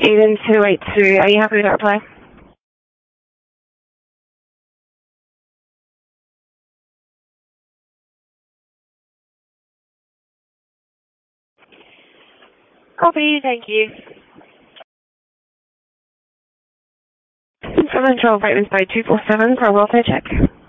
Eden 282, are you happy with that reply? Copy, thank you. 712 Brightman's by 247 for a welfare check.